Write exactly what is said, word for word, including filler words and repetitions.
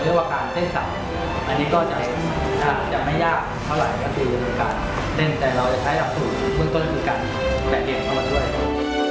เรียกว่าการเต้นสับอันนี้ก็จะจะไม่ยากเท่าไหร่ก็คือเป็นการเต้นแต่เราจะใช้หลักสูตรเบื้องต้นคือการแบบเรียน